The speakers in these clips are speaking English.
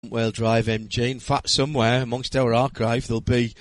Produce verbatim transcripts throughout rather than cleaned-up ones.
Whale Drive M G. In fact, somewhere amongst our archive, there'll be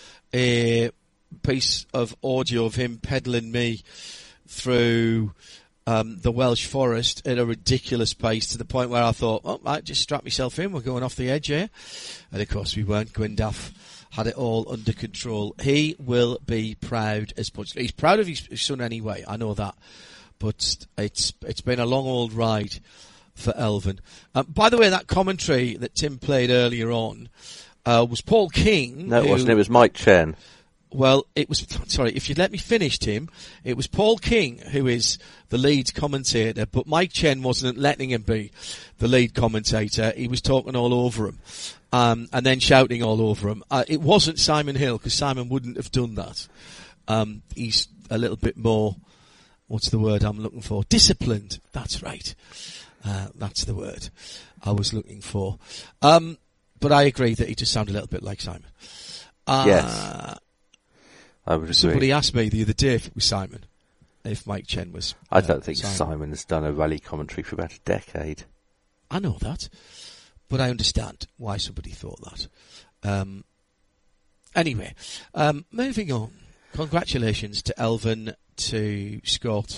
a piece of audio of him pedalling me through um, the Welsh Forest at a ridiculous pace to the point where I thought, oh, I just strap myself in. We're going off the edge here. And, of course, we weren't. Gwyndaf had it all under control. He will be proud as much. He's proud of his son anyway. I know that. But it's it's been a long old ride for Elfyn. Um, by the way, that commentary that Tim played earlier on uh, was Paul King. No, it who, wasn't. It was Mike Chen. Well, it was, sorry, if you'd let me finish, Tim, it was Paul King who is the lead commentator, but Mike Chen wasn't letting him be the lead commentator. He was talking all over him, um, and then shouting all over him. Uh, it wasn't Simon Hill, because Simon wouldn't have done that. Um, he's a little bit more, what's the word I'm looking for? Disciplined. That's right. Uh, that's the word I was looking for. Um, but I agree that he just sounded a little bit like Simon. Uh, yes. I would agree. Somebody asked me the other day if it was Simon, if Mike Chen was. I don't uh, think Simon. Simon has done a rally commentary for about a decade. I know that, but I understand why somebody thought that. Um, anyway, um, moving on. Congratulations to Elfyn, to Scott,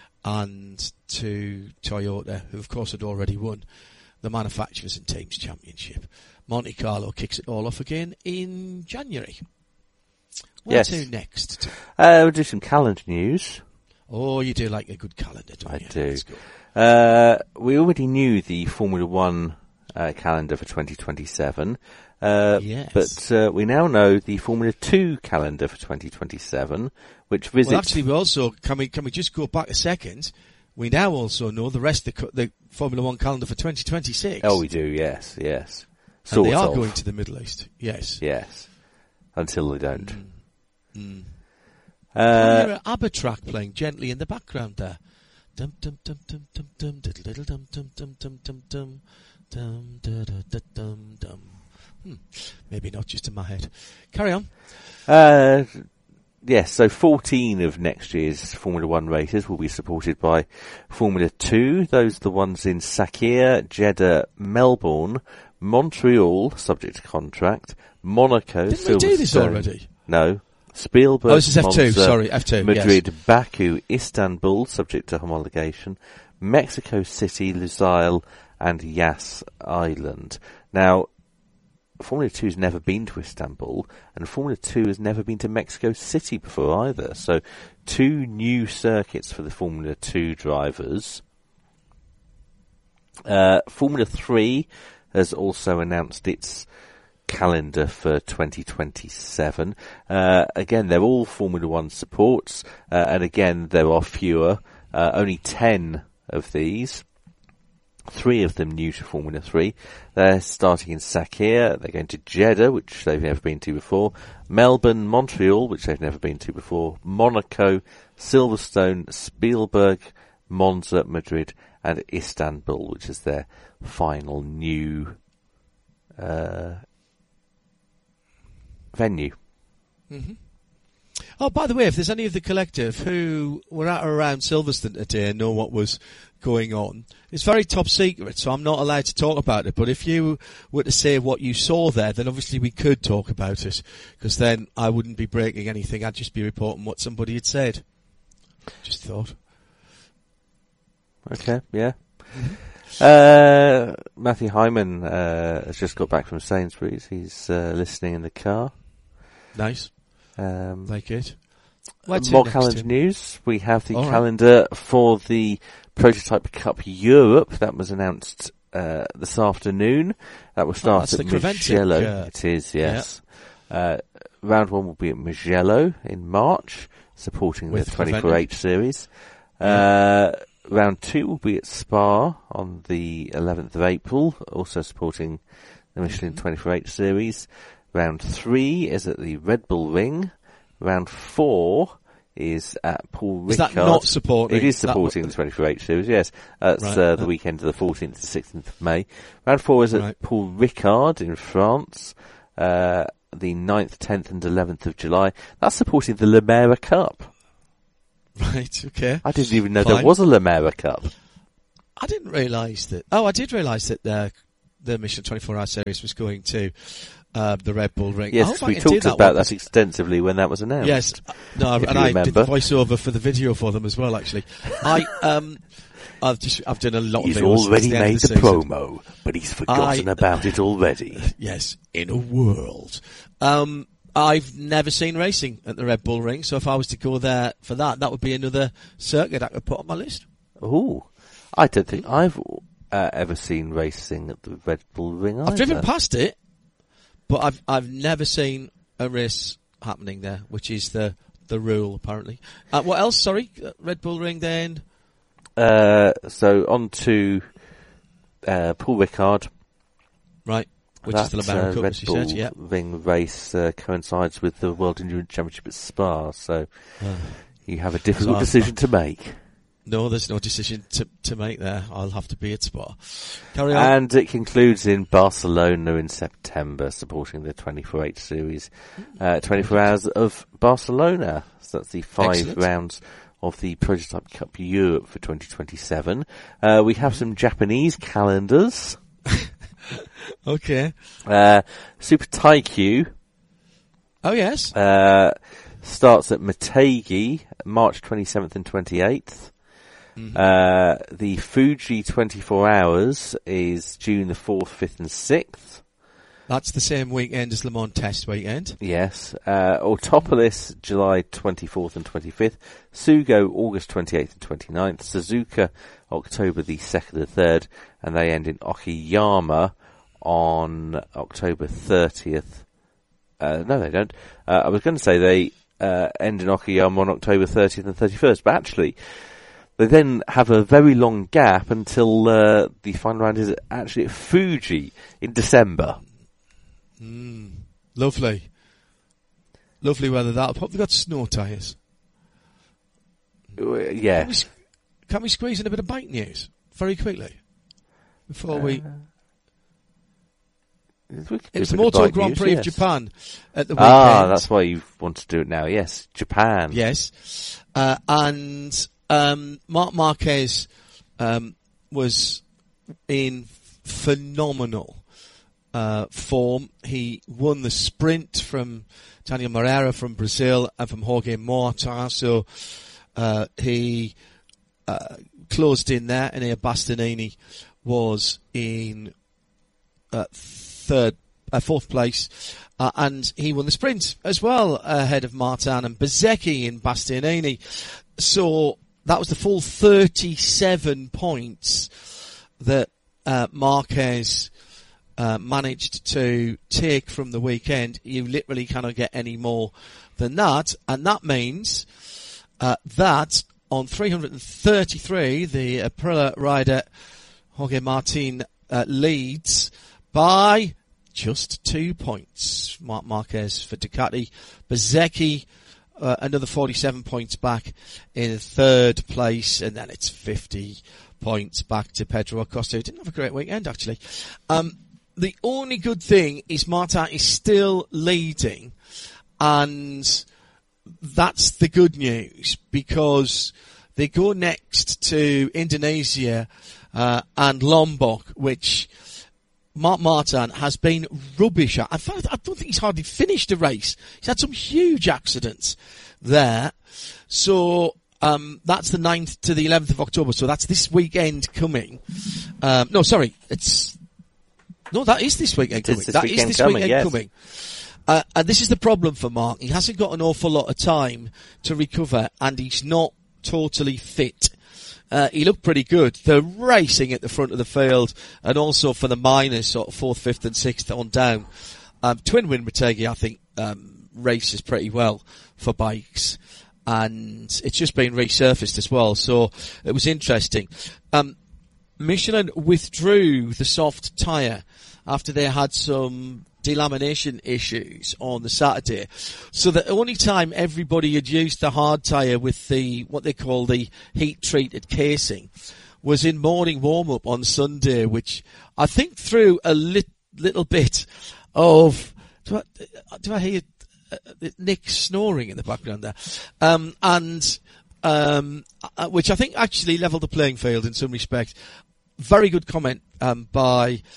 and to Toyota, who of course had already won the Manufacturers and Teams Championship. Monte Carlo kicks it all off again in January. Where yes. to next? Uh, we'll do some calendar news. Oh, you do like a good calendar, don't I you? do. Let's go. Uh, we already knew the Formula One uh, calendar for twenty twenty-seven. Uh, yes. But uh, we now know the Formula Two calendar for twenty twenty-seven, which visits... Well, actually, we also... Can we, can we just go back a second? We now also know the rest of the, the Formula One calendar for twenty twenty-six. Oh, we do, yes, yes. And Sort they are of. going to the Middle East, yes. Yes. Until they don't. Mm. Mm. Uh, Can you hear an ABBA track playing gently in the background there? Dum dum dum dum dum dum diddle diddle dum dum dum dum dum dum dum da da da dum dum. Hmm. Maybe not just in my head. Carry on. Uh, yes, so fourteen of next year's Formula One races will be supported by Formula Two. Those are the ones in Sakhir, Jeddah, Melbourne, Montreal, subject to contract, Monaco, Didn't we do this Silverstone. already? No. Spielberg, Oh, this is F two, Monza, sorry, F two, Madrid, yes. Baku, Istanbul, subject to homologation, Mexico City, Lusail, and Yas Island. Now, Formula two has never been to Istanbul, and Formula two has never been to Mexico City before either. So, two new circuits for the Formula two drivers. Uh, Formula three has also announced its calendar for twenty twenty-seven. Uh, again, they're all Formula One supports, uh, and again, there are fewer, uh, only ten of these. Three of them new to Formula three. They're starting in Sakhir, they're going to Jeddah, which they've never been to before, Melbourne, Montreal, which they've never been to before, Monaco, Silverstone, Spielberg, Monza, Madrid, and Istanbul, which is their final new uh venue. Mm-hmm. Oh, by the way, if there's any of the collective who were at or around Silverstone today and know what was going on, it's very top secret, so I'm not allowed to talk about it. But if you were to say what you saw there, then obviously we could talk about it, because then I wouldn't be breaking anything. I'd just be reporting what somebody had said. Just thought. Okay, yeah. Mm-hmm. Uh, Matthew Hyman uh, has just got back from Sainsbury's. He's uh, listening in the car. Nice. Um, like it. More next, calendar Tim? news. We have the All calendar right. for the Prototype Cup Europe. That was announced uh, this afternoon. That will start oh, at the Mugello. Uh, it is, yes. Yeah. Uh, round one will be at Mugello in March, supporting With the twenty-four H series. Yeah. Uh, round two will be at Spa on the eleventh of April, also supporting the Michelin mm-hmm. twenty-four H series. Round three is at the Red Bull Ring. Round four is at Paul Ricard. Is that not supporting? It is supporting that... the twenty-four H series, yes. That's right. uh, the uh, weekend of the fourteenth to sixteenth of May. Round four is at right. Paul Ricard in France. Uh, the ninth, tenth and eleventh of July. That's supporting the Lamera Cup. Right, okay. I didn't even know Fine. there was a Lamera Cup. I didn't realise that. Oh, I did realise that uh, the Michelin twenty-four hour series was going to uh, the Red Bull Ring. Yes, we talked that about that extensively when that was announced. Yes, no, and I remember. did the voiceover for the video for them as well. Actually, I um, I've just I've done a lot. He's of already the made the, the, the promo, but he's forgotten I, about it already. Yes, in a world. Um, I've never seen racing at the Red Bull Ring, so if I was to go there for that, that would be another circuit I could put on my list. Oh, I don't think I've uh, ever seen racing at the Red Bull Ring either. I've driven past it, but I've I've never seen a race happening there, which is the the rule apparently. Uh, what else? Sorry, Red Bull Ring then. Uh, so on to uh, Paul Ricard. Right. Which that, is the Lamaro uh, Cup, Red as you Bull said, yeah. Ring race uh, coincides with the World Endurance Championship at Spa, so uh, you have a difficult so decision to make. No, there's no decision to to make there. I'll have to be at Spa. Carry on. And it concludes in Barcelona in September, supporting the twenty-four H Series, uh, twenty-four Hours of Barcelona. So that's the five Excellent. rounds of the Prototype Cup Europe for twenty twenty-seven. Uh, we have some Japanese calendars. Okay. Uh, Super Taikyu. Oh, yes. Uh, starts at Motegi, March twenty-seventh and twenty-eighth. Mm-hmm. Uh, the Fuji twenty-four Hours is June the fourth, fifth and sixth. That's the same weekend as Le Mans Test weekend. Yes. Uh, Autopolis, July twenty-fourth and twenty-fifth. Sugo, August twenty-eighth and twenty-ninth. Suzuka, October the second and third. And they end in Okayama on October thirtieth. Uh, no, they don't. Uh, I was going to say they uh, end in Okayama on October thirtieth and thirty-first, but actually they then have a very long gap until uh, the final round is actually at Fuji in December. Mm, lovely. Lovely weather. That'll probably got snow tyres. Uh, yeah. Can we, can we squeeze in a bit of bike news very quickly before uh, we... we it was the Moto Grand news, Prix yes. of Japan at the weekend. Ah, that's why you want to do it now. Yes, Japan. Yes. Uh, and um, Marc Marquez um, was in phenomenal uh, form. He won the sprint from Daniel Moreira from Brazil and from Jorge Morta. So uh, he uh, closed in there, and here Bastianini was in uh, third, uh, fourth place, uh, and he won the sprint as well ahead of Martin and Bezzecchi in Bastianini. So that was the full thirty-seven points that uh, Marquez uh, managed to take from the weekend. You literally cannot get any more than that, and that means uh, that on three hundred thirty-three, the Aprilia rider Jorge Martin uh, leads by just two points. Marc Marquez for Ducati. Bezzecchi, uh, another forty-seven points back in third place, and then it's fifty points back to Pedro Acosta, who didn't have a great weekend, actually. Um, the only good thing is Martin is still leading, and that's the good news, because they go next to Indonesia uh, and Lombok, which Marc Martin has been rubbish at. In fact, I don't think he's hardly finished a race. He's had some huge accidents there. So um, that's the ninth to the eleventh of October. So that's this weekend coming. Um, no, sorry, it's no, that is this weekend coming. This that weekend is this coming, weekend yes. coming. Uh, and this is the problem for Mark. He hasn't got an awful lot of time to recover, and he's not totally fit. Uh, he looked pretty good. The racing at the front of the field, and also for the minors, sort of fourth, fifth and sixth on down. Um, Twin Win Motegi, I think, um, races pretty well for bikes. And it's just been resurfaced as well, so it was interesting. Um, Michelin withdrew the soft tyre after they had some delamination issues on the Saturday. So the only time everybody had used the hard tyre with the, what they call the heat-treated casing, was in morning warm-up on Sunday, which I think threw a lit, little bit of, do I, do I hear uh, Nick snoring in the background there? Um, and, um, uh, which I think actually levelled the playing field in some respects. Very good comment, um, by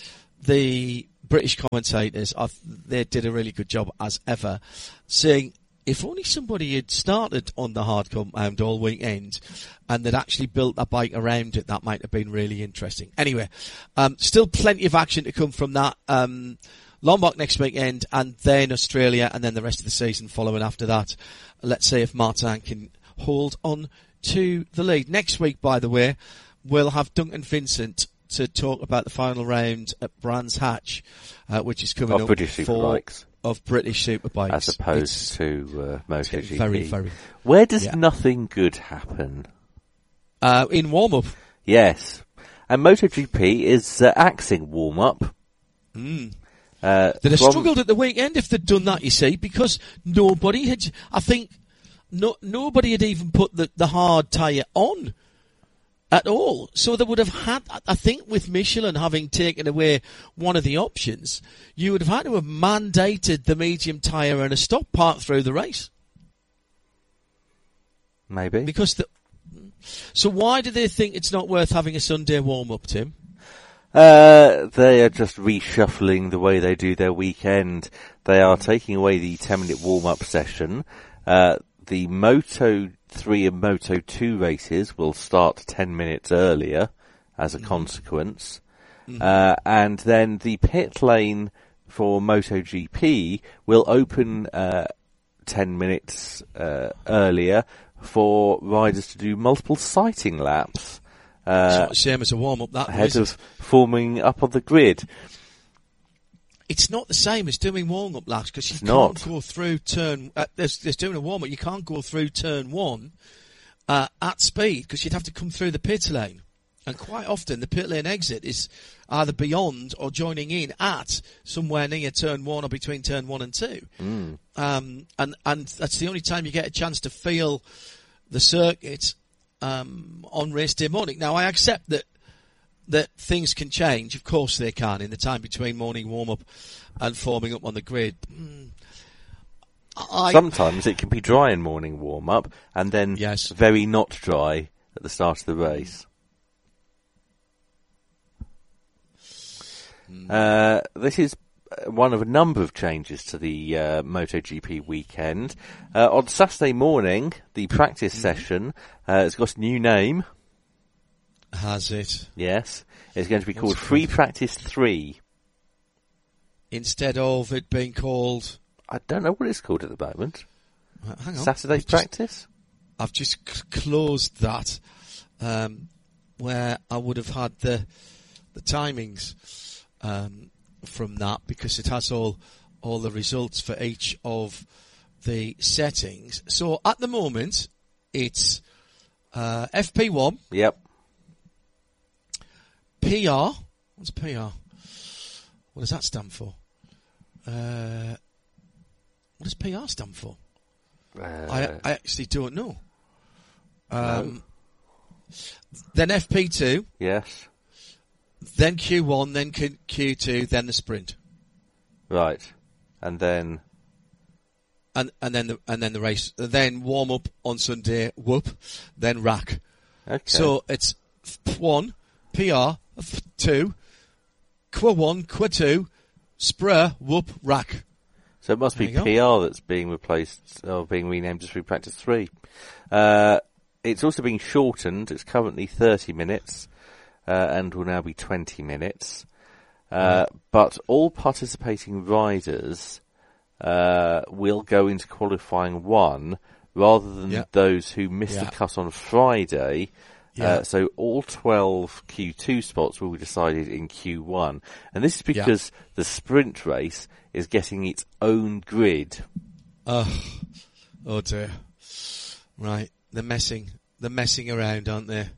the British commentators, I, they did a really good job as ever, saying if only somebody had started on the hard compound all weekend and they'd actually built a bike around it, that might have been really interesting. Anyway, um, still plenty of action to come from that. Um, Lombok next weekend, and then Australia, and then the rest of the season following after that. Let's see if Martin can hold on to the lead. Next week, by the way, we'll have Duncan Vincent to talk about the final round at Brands Hatch, uh, which is coming of up British for Superbikes. Of British Superbikes. As opposed it's, to uh, MotoGP. Very, very. Where does yeah. nothing good happen? Uh, in warm-up. Yes. And MotoGP is uh, axing warm-up. Mm. Uh, They'd have from... struggled at the weekend if they'd done that, you see, because nobody had, I think, no, nobody had even put the, the hard tyre on at all. So they would have had, I think with Michelin having taken away one of the options, you would have had to have mandated the medium tyre and a stop part through the race. Maybe. Because the, so why do they think it's not worth having a Sunday warm-up, Tim? Uh, they are just reshuffling the way they do their weekend. They are taking away the ten minute warm-up session. Uh, the Moto three and Moto two races will start ten minutes earlier as a mm. consequence. Mm. Uh, and then the pit lane for MotoGP will open, uh, ten minutes, uh, earlier for riders to do multiple sighting laps. Uh, it's not the same as a warm-up, that ahead is of forming up on the grid. It's not the same as doing warm-up laps because you it's can't not. go through turn. Uh, there's, there's doing a warm-up. You can't go through turn one uh, at speed because you'd have to come through the pit lane, and quite often the pit lane exit is either beyond or joining in at somewhere near turn one or between turn one and two. Mm. Um, and and that's the only time you get a chance to feel the circuit. Um, on race day morning. Now, I accept that that things can change. Of course they can in the time between morning warm-up and forming up on the grid. Mm, I, Sometimes it can be dry in morning warm-up and then yes. very not dry at the start of the race. Mm. Uh, this is one of a number of changes to the uh, MotoGP weekend. Uh, on Saturday morning, the practice mm. session uh, has got a new name. Has it? Yes. It's going to be What's called it Free called? Practice three. Instead of it being called... I don't know what it's called at the moment. Uh, hang on. Saturday I've practice? Just, I've just c- closed that, um, where I would have had the the timings... Um, from that because it has all all the results for each of the settings. So at the moment it's uh, F P one. Yep. P R. What's P R? What does that stand for? Uh, what does P R stand for? Uh, I I actually don't know. Um, no. Then F P two. Yes. Then Q one, then Q two, then the sprint. Right, and then and and then the and then the race, then warm up on Sunday, whoop, then rack. Okay. So it's F one, P R, F two, Q one, Q two, Spur, whoop, rack. So it must there be P R that's being replaced or being renamed as Free Practice three. Uh, it's also being shortened. It's currently thirty minutes. Uh, and will now be twenty minutes. Uh, right. But all participating riders uh, will go into qualifying one rather than yeah. those who missed yeah. the cut on Friday. Yeah. Uh, so all twelve Q two spots will be decided in Q one. And this is because yeah. the sprint race is getting its own grid. Oh, oh dear. Right. They're messing, they're messing around, aren't they?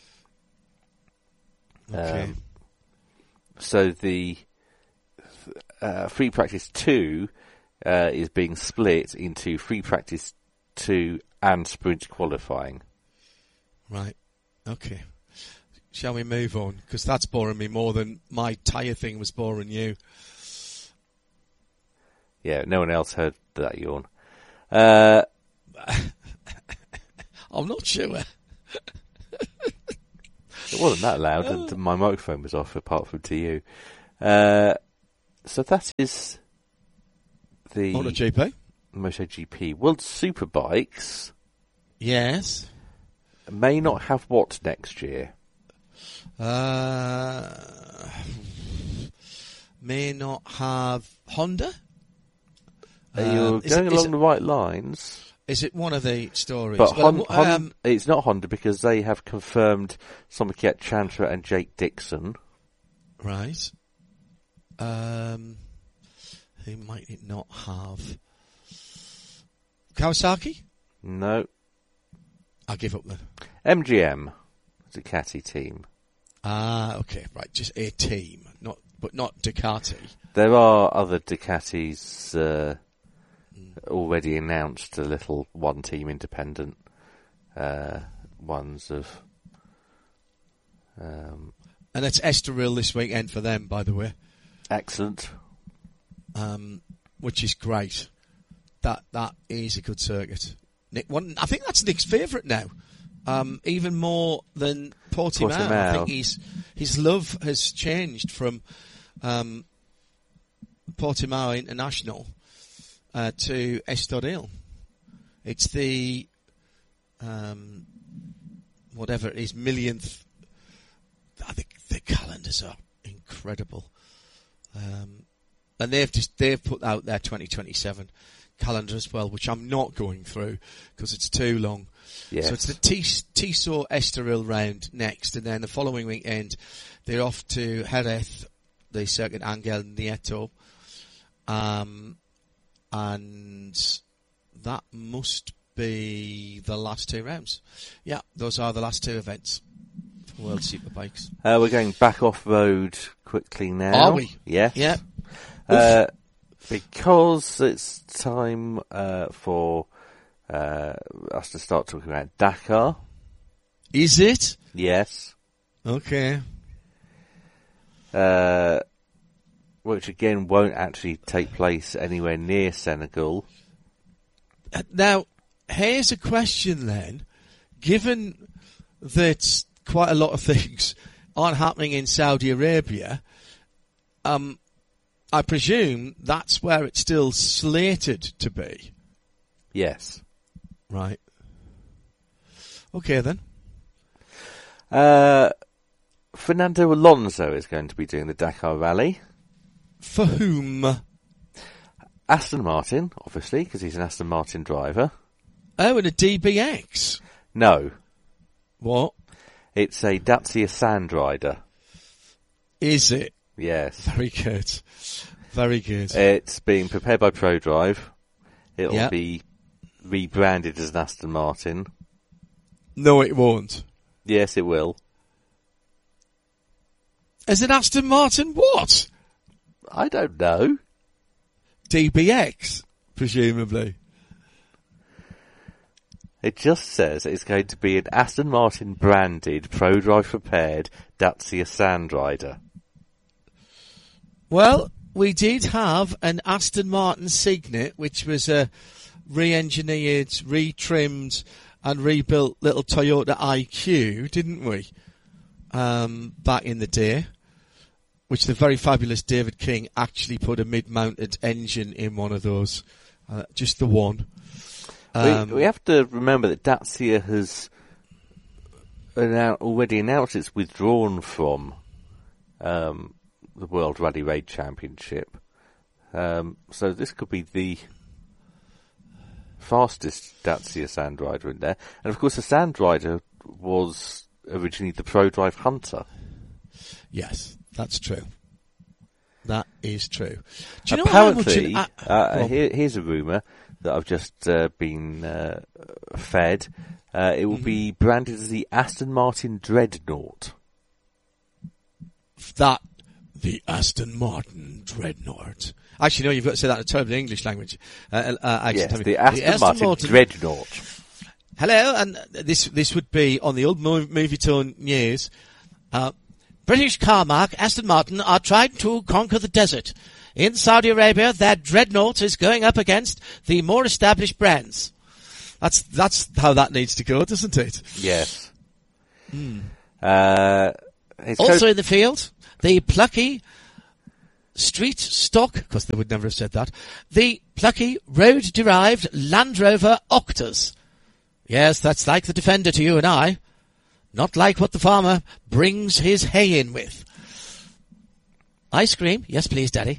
Okay. Um, so the uh, Free Practice two uh, is being split into Free Practice two and Sprint Qualifying. Right. Okay. Shall we move on? Because that's boring me more than my tyre thing was boring you. Yeah, no one else heard that yawn. Uh, I'm not sure. It wasn't that loud, and my microphone was off, apart from to you. Uh, so that is the MotoGP. MotoGP. World Superbikes Yes. may not have what next year? Uh, may not have Honda. Are you Um, is going it- is along it- the right lines? Is it one of the stories? But Well, Hon- um, Hon- it's not Honda because they have confirmed Sommiket Chandra and Jake Dixon. right. Um, who might it not have? Kawasaki? No. I'll give up then. M G M, Ducati team. Ah, okay, right. Just a team, not but not Ducati. There are other Ducatis uh, already announced, a little one-team independent uh, ones of... Um, And it's Estoril this weekend for them, by the way, excellent. um, which is great. That that is a good circuit. Nick, one, I think that's Nick's favourite now, um, even more than Portimao. I Portimao. think he's, his love has changed from um, Portimao International uh, to Estoril. It's the um, whatever it is millionth. I think the calendars are incredible, um, and they've just they've put out their twenty twenty-seven calendar as well, which I'm not going through because it's too long. Yes. So it's the Tis- Tissot Estoril round next, and then the following weekend they're off to Jerez, the Circuit Angel Nieto, um, and that must be the last two rounds. Yeah, those are the last two events for World Superbikes. Uh, we're going back off-road quickly now. Are we? Yes. Yeah. Uh, because it's time uh, for uh, us to start talking about Dakar. Is it? Yes. Okay. Uh, which again won't actually take place anywhere near Senegal. Uh, Now, here's a question then. Given that quite a lot of things aren't happening in Saudi Arabia, um, I presume that's where it's still slated to be. Yes. Right. Okay then. Uh, Fernando Alonso is going to be doing the Dakar Rally. For whom? Aston Martin, obviously, because he's an Aston Martin driver. Oh, and a D B X. No, What? it's a Dacia Sandrider. Is it? Yes. Very good. Very good. It's being prepared by ProDrive. It'll Yeah. be rebranded as an Aston Martin. No, it won't. Yes, it will. As an Aston Martin what? I don't know. D B X, presumably. It just says it's going to be an Aston Martin branded, ProDrive prepared Dacia Sandrider. Well, we did have an Aston Martin Signet, which was a re-engineered, retrimmed and rebuilt little Toyota I Q, didn't we? Um, back in the day, which the very fabulous David King actually put a mid-mounted engine in one of those. Uh, just the one. Um, we, we have to remember that Dacia has annou- already announced it's withdrawn from um, the World Rally Raid Championship. Um, so this could be the fastest Dacia Sandrider in there. And of course the Sandrider was originally the ProDrive Hunter. Yes, that's true. That is true. Do you Apparently, know how much an, uh, uh, well, here, here's a rumour that I've just uh, been uh, fed. Uh, it will Mm-hmm. be branded as the Aston Martin Dreadnought. that the Aston Martin Dreadnought. Actually, no, you've got to say that in a terrible English language. Uh, uh, actually, Yes, tell me. the Aston, Martin, Dreadnought. Hello, and this this would be on the old mo- movie tone news. Uh, British car marque Aston Martin are trying to conquer the desert. In Saudi Arabia, their Dreadnought is going up against the more established brands. That's that's how that needs to go, doesn't it? Yes. Uh, it's Also co- in the field, the plucky street stock, because they would never have said that, the plucky road-derived Land Rover Octas. Yes, that's like the Defender to you and I. Not like what the farmer brings his hay in with. Ice cream? Yes, please, Daddy.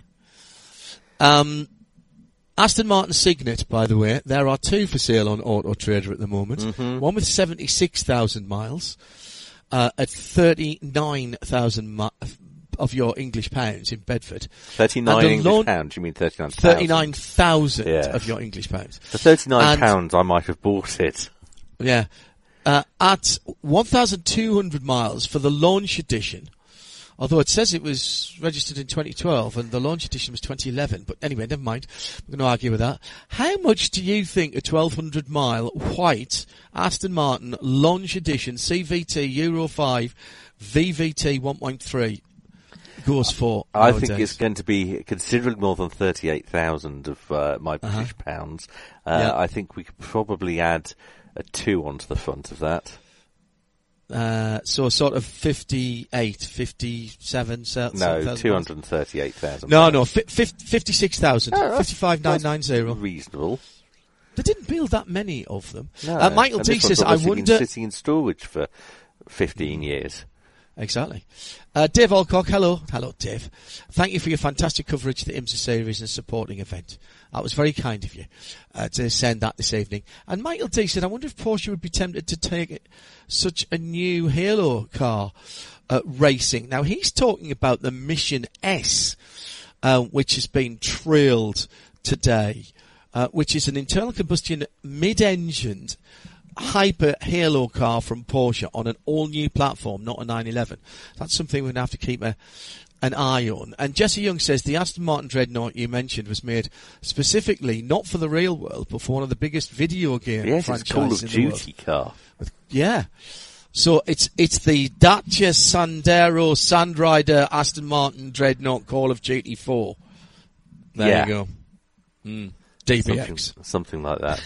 Um, Aston Martin Signet, by the way, there are two for sale on Auto Trader at the moment. Mm-hmm. One with seventy-six thousand miles, uh, at thirty-nine thousand mi- of your English pounds in Bedford. thirty-nine English lo- pounds? You mean thirty-nine thousand? thirty-nine thousand yeah. of your English pounds. For thirty-nine pounds, I might have bought it. Yeah. Uh, at one thousand two hundred miles for the launch edition, although it says it was registered in twenty twelve and the launch edition was twenty eleven, but anyway, never mind. We're going to argue with that. How much do you think a twelve hundred mile white Aston Martin launch edition C V T Euro five V V T one point three goes for? I nowadays? think it's going to be considerably more than thirty-eight thousand of uh, my British uh-huh. pounds. Uh, yeah. I think we could probably add a two onto the front of that. Uh, so sort of fifty-eight, fifty-seven, no, two hundred thirty-eight thousand. No, no, fi- fi- fifty-six thousand, oh, fifty-five thousand nine hundred ninety. Reasonable. They didn't build that many of them. No, uh, Michael D says, I wonder... sitting in storage for fifteen years. Exactly. Uh, Dave Alcock, hello. Hello, Dave. Thank you for your fantastic coverage of the IMSA series and supporting event. That was very kind of you uh, to send that this evening. And Michael D said, I wonder if Porsche would be tempted to take such a new Halo car uh, racing. Now, he's talking about the Mission S, uh, which has been trailed today, uh, which is an internal combustion mid-engined hyper Halo car from Porsche on an all-new platform, not a nine eleven. That's something we're going to have to keep a, an eye on. And Jesse Young says the Aston Martin Dreadnought you mentioned was made specifically not for the real world, but for one of the biggest video game yes, franchises it's Call of in Duty the world. car. Yeah. So it's it's the Dacia Sandero Sandrider Aston Martin Dreadnought Call of Duty four. There yeah. you go. Mm. D B X. Something, something like that.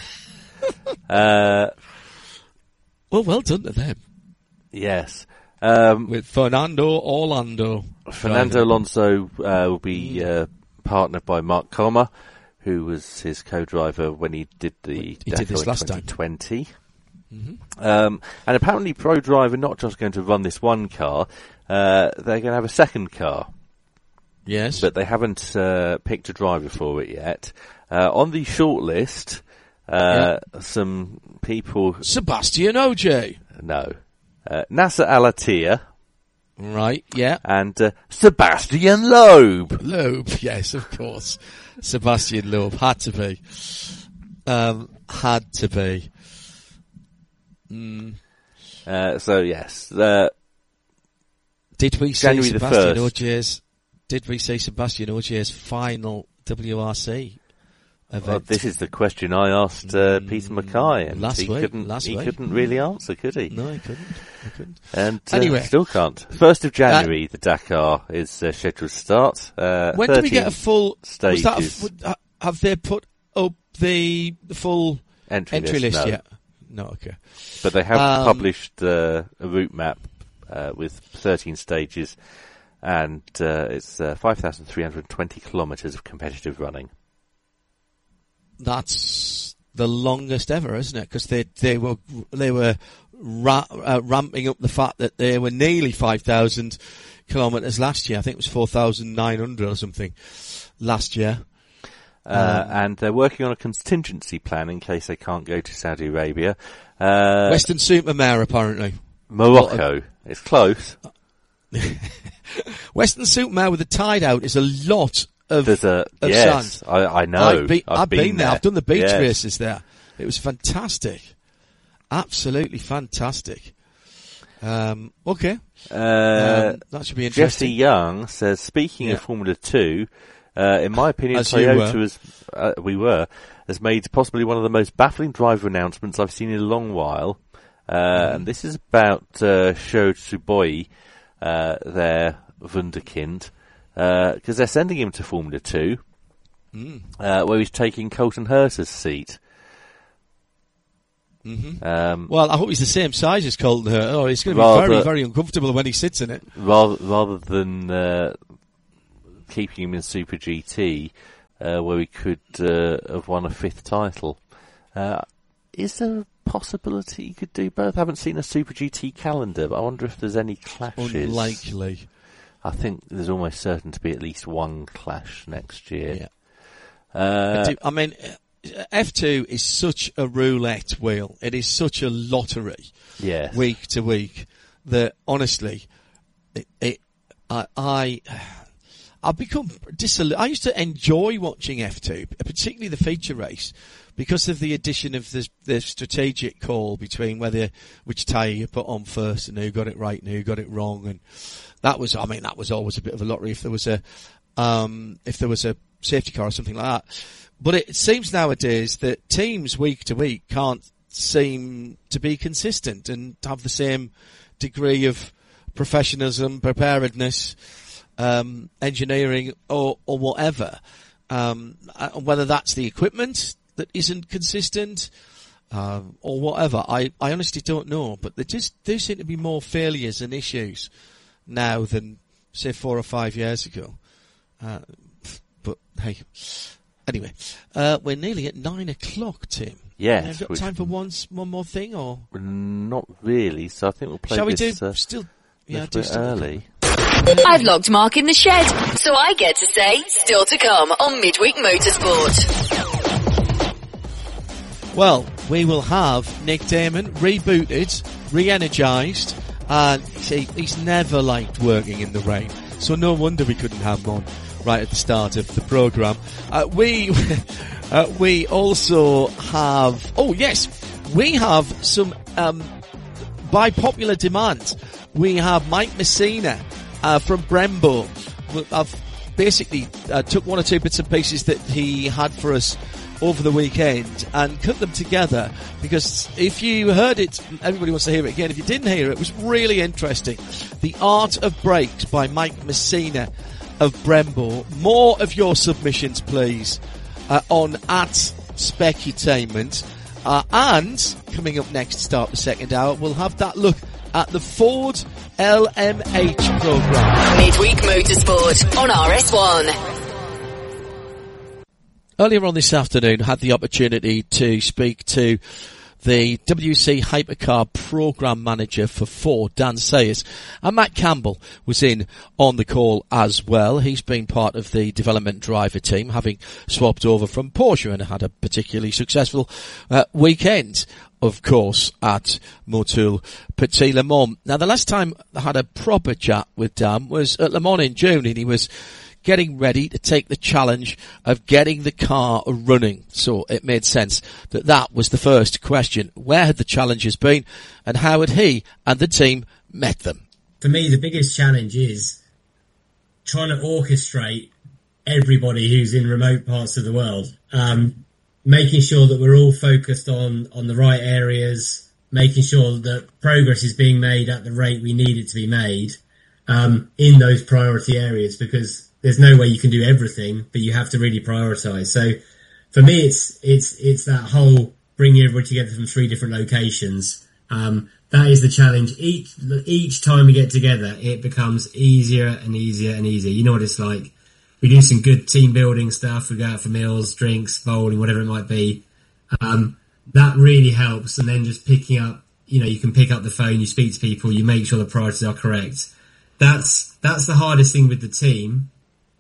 uh... Well, well done to them. Yes. Um, With Fernando Orlando. Fernando Alonso uh, will be uh, partnered by Mark Comer, who was his co-driver when he did the he did this in last twenty twenty. Time. Mm-hmm. Um, and apparently ProDrive are not just going to run this one car, uh, they're going to have a second car. Yes. But they haven't uh, picked a driver for it yet. Uh, on the shortlist... Uh, yeah. Some people... Sebastian O J. No. Uh, Nasser Al-Attiyah. Right, yeah. And uh, Sebastian Loeb. Loeb, yes, of course. Sebastian Loeb. Had to be. Um, had to be. Mm. Uh, so, yes. Uh, did we see January Sebastian O J's... Did we see Sebastian O J's final W R C Well, this is the question I asked uh, Peter Mackay, and last he week, couldn't. last he week. couldn't really answer, could he? No, he couldn't. He couldn't. And uh, anyway, still can't. First of January, uh, the Dakar is uh, scheduled to start. Uh, when do we get a full stages? Was that a, have they put up the, the full entry, entry list, list no. yet? No, okay. But they have um, published uh, a route map uh, with thirteen stages, and uh, it's uh, five thousand three hundred twenty kilometres of competitive running. That's the longest ever, isn't it? Because they they were they were ra- uh, ramping up the fact that they were nearly five thousand kilometres last year. I think it was four thousand nine hundred or something last year. Uh, um, and they're working on a contingency plan in case they can't go to Saudi Arabia. Uh, Western Supermare, apparently. Morocco. It's close. Western Supermare with the tide out is a lot of, There's a, of yes, sand. I, I know. I've, be, I've, I've been, been there. there. I've done the beach yes. races there. It was fantastic. Absolutely fantastic. Um, okay. Uh, um, that should be interesting. Jesse Young says, speaking yeah. of Formula two, uh, in my opinion, As Toyota has, uh, we were, has made possibly one of the most baffling driver announcements I've seen in a long while. Uh, mm. And this is about, uh, Sho Tsuboi, uh, their Wunderkind. Because uh, they're sending him to Formula two, mm. uh, where he's taking Colton Herta's seat. Mm-hmm. Um, well, I hope he's the same size as Colton Herta, or he's going to be very, very uncomfortable when he sits in it. Rather, rather than uh, keeping him in Super G T, uh, where we could uh, have won a fifth title. Uh, is there a possibility you could do both? I haven't seen a Super G T calendar, but I wonder if there's any clashes. Unlikely. I think there's almost certain to be at least one clash next year. Yeah. Uh, I, do, I mean, F two is such a roulette wheel. It is such a lottery, yes. week to week, that honestly, it, it I, I, I've become disillu- I used to enjoy watching F two, particularly the feature race, because of the addition of the, the strategic call between whether which tyre you put on first and who got it right and who got it wrong, and that was, I mean, that was always a bit of a lottery if there was a, um, if there was a safety car or something like that. But it seems nowadays that teams week to week can't seem to be consistent and have the same degree of professionalism, preparedness, um, engineering, or, or whatever. Um, whether that's the equipment that isn't consistent, um, or whatever. I, I honestly don't know, but there just do seem to be more failures and issues now than, say, four or five years ago. Uh, but hey, anyway, uh, we're nearly at nine o'clock, Tim. Yes. Have you got time for one, one more thing, or? Not really, so I think we'll play Shall we this do, uh, still, yeah, yeah, do still early. I've logged Mark in the shed, so I get to say, still to come on Midweek Motorsport. Well, we will have Nick Damon rebooted, re-energised, and see, he's never liked working in the rain, so no wonder we couldn't have him on right at the start of the programme. Uh, we, uh, we also have, oh yes, we have some, um, by popular demand, we have Mike Messina, uh, from Brembo. I've basically, uh, took one or two bits and pieces that he had for us over the weekend and cut them together, because if you heard it, everybody wants to hear it again. If you didn't hear it, it was really interesting. The Art of Brakes by Mike Messina of Brembo. More of your submissions, please, uh, on at Specutainment. Uh, and coming up next, start the second hour, we'll have that look at the Ford L M H programme. Midweek Motorsport on R S one. Earlier on this afternoon, I had the opportunity to speak to the W C Hypercar Programme Manager for Ford, Dan Sayers, and Matt Campbell was in on the call as well. He's been part of the development driver team, having swapped over from Porsche and had a particularly successful uh, weekend, of course, at Motul Petit Le Mans. Now, the last time I had a proper chat with Dan was at Le Mans in June, and he was getting ready to take the challenge of getting the car running. So it made sense that that was the first question. Where had the challenges been, and how had he and the team met them? For me, the biggest challenge is trying to orchestrate everybody who's in remote parts of the world, um, making sure that we're all focused on, on the right areas, making sure that progress is being made at the rate we need it to be made, um, in those priority areas, because there's no way you can do everything, but you have to really prioritise. So for me, it's, it's, it's that whole bringing everybody together from three different locations. Um, that is the challenge. Each, each time we get together, it becomes easier and easier and easier. You know what it's like. We do some good team building stuff. We go out for meals, drinks, bowling, whatever it might be. Um, that really helps. And then just picking up, you know, you can pick up the phone, you speak to people, you make sure the priorities are correct. That's, that's the hardest thing with the team.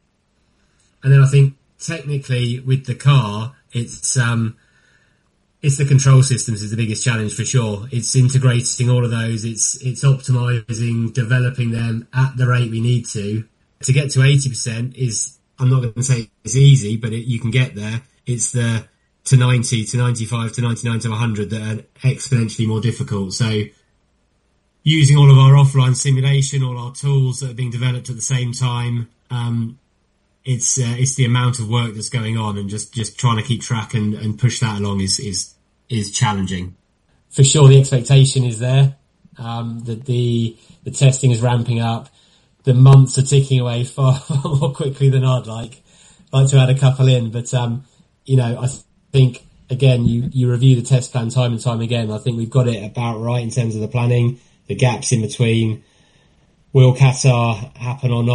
And then I think technically with the car, it's, um, it's the control systems is the biggest challenge for sure. It's integrating all of those. It's, it's optimizing, developing them at the rate we need to. To get to eighty percent is, I'm not going to say it's easy, but it, you can get there. It's the to ninety, to ninety-five, to ninety-nine, to one hundred that are exponentially more difficult. So using all of our offline simulation, all our tools that are being developed at the same time, um, it's, uh, it's the amount of work that's going on, and just, just trying to keep track and, and push that along is, is, is challenging. For sure, the expectation is there, um, that the, the testing is ramping up. The months are ticking away far, far more quickly than I'd like, like to add a couple in. But, um, you know, I think, again, you, you review the test plan time and time again. I think we've got it about right in terms of the planning, the gaps in between. Will Qatar happen or not?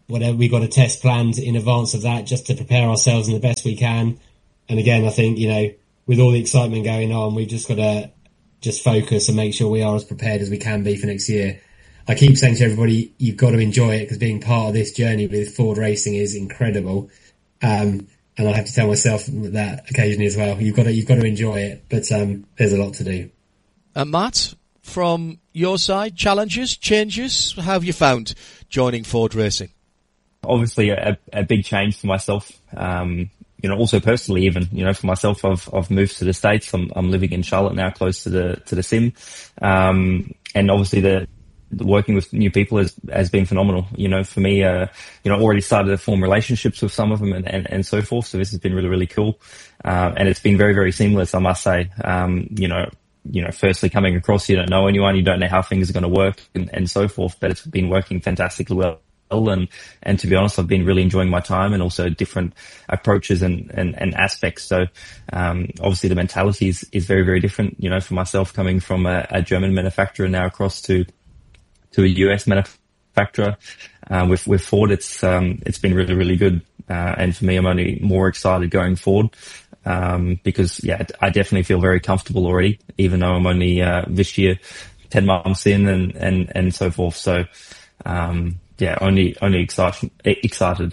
whatever we got a test planned in advance of that, just to prepare ourselves in the best we can. And again, I think, you know, with all the excitement going on, we've just got to just focus and make sure we are as prepared as we can be for next year. I keep saying to everybody, you've got to enjoy it, because being part of this journey with Ford Racing is incredible. Um, and I have to tell myself that occasionally as well. You've got to, you've got to enjoy it, but um, there's a lot to do. And Matt, from your side, challenges, changes, how have you found joining Ford Racing? Obviously a, a big change for myself. Um, you know, also personally, even, you know, for myself, I've, I've moved to the States. I'm, I'm living in Charlotte now, close to the, to the sim. Um, and obviously the, the working with new people has, has been phenomenal. You know, for me, uh, you know, already started to form relationships with some of them and, and, and so forth. So this has been really, really cool. Uh, and it's been very, very seamless, I must say. Um, you know, you know, firstly coming across, you don't know anyone, you don't know how things are going to work and, and so forth, but it's been working fantastically well. And, and to be honest, I've been really enjoying my time, and also different approaches and, and, and aspects. So, um, obviously the mentality is, is very, very different, you know, for myself coming from a, a German manufacturer now across to, to a U S manufacturer. Uh, with, with Ford, it's, um, it's been really, really good. Uh, and for me, I'm only more excited going forward. Um, because yeah, I definitely feel very comfortable already, even though I'm only, uh, this year, ten months in and, and, and so forth. So, um, yeah, only, only excited, excited.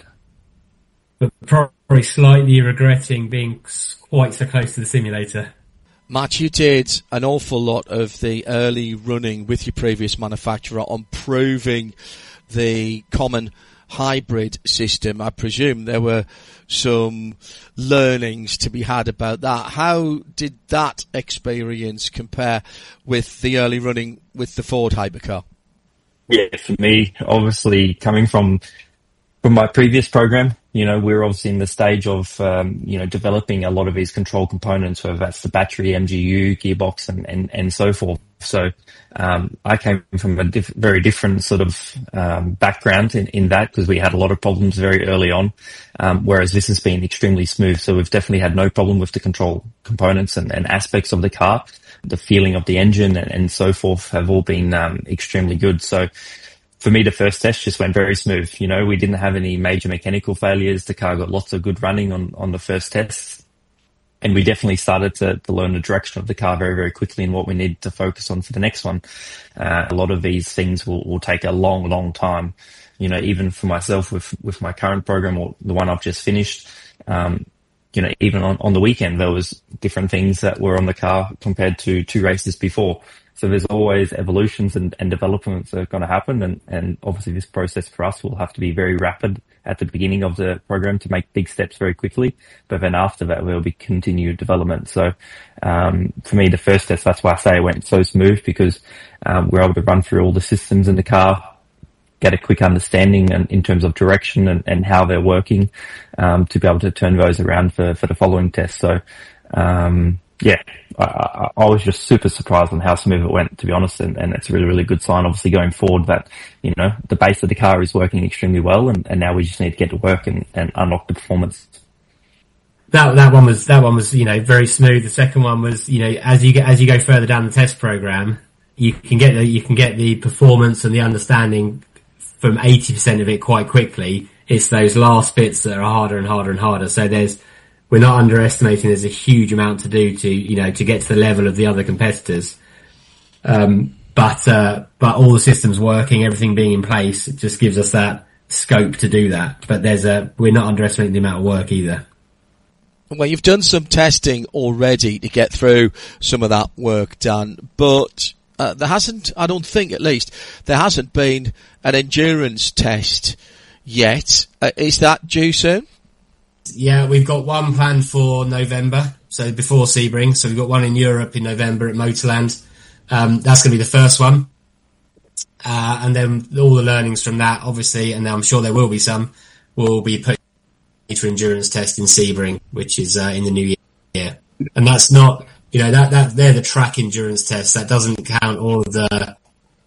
But probably slightly regretting being quite so close to the simulator. Matt, you did an awful lot of the early running with your previous manufacturer on proving the common hybrid system. I presume there were some learnings to be had about that. How did that experience compare with the early running with the Ford hypercar? Yeah, for me, obviously coming from from my previous program, you know, we were obviously in the stage of, um, you know, developing a lot of these control components, whether that's the battery, M G U, gearbox, and, and, and so forth. So, um, I came from a diff- very different sort of, um, background in, in that, because we had a lot of problems very early on. Um, whereas this has been extremely smooth. So we've definitely had no problem with the control components and, and aspects of the car. The feeling of the engine and, and so forth have all been, um, extremely good. So, for me, the first test just went very smooth. You know, we didn't have any major mechanical failures. The car got lots of good running on, on the first test. And we definitely started to, to learn the direction of the car very, very quickly and what we need to focus on for the next one. Uh, a lot of these things will, will take a long, long time. You know, even for myself with, with my current program or the one I've just finished, um, you know, even on, on the weekend, there was different things that were on the car compared to two races before. So there's always evolutions and, and developments that are going to happen. And, and obviously this process for us will have to be very rapid at the beginning of the program to make big steps very quickly. But then after that, there will be continued development. So, um, for me, the first test, that's why I say it went so smooth, because, um, we're able to run through all the systems in the car, get a quick understanding in, in terms of direction and, and how they're working, um, to be able to turn those around for, for the following test. So, um, yeah, I, I was just super surprised on how smooth it went, to be honest, and, and it's a really, really good sign, obviously, going forward, that, you know, the base of the car is working extremely well, and, and now we just need to get to work and, and unlock the performance. That that one was that one was you know very smooth. The second one was, you know, as you get as you go further down the test program, you can get the you can get the performance and the understanding from eighty percent of it quite quickly. It's those last bits that are harder and harder and harder. So there's We're not underestimating there's a huge amount to do to, you know, to get to the level of the other competitors. Um, but, uh, but all the systems working, everything being in place, it just gives us that scope to do that. But there's a, we're not underestimating the amount of work either. Well, you've done some testing already to get through some of that work done, but, uh, there hasn't, I don't think at least, there hasn't been an endurance test yet. Uh, is that due soon? Yeah, we've got one planned for November, so before Sebring. So we've got one in Europe in November at Motorland. Um, that's going to be the first one. Uh, and then all the learnings from that, obviously, and I'm sure there will be some, will be put into endurance test in Sebring, which is uh, in the new year. And that's not, you know, that, that they're the track endurance tests. That doesn't count all of the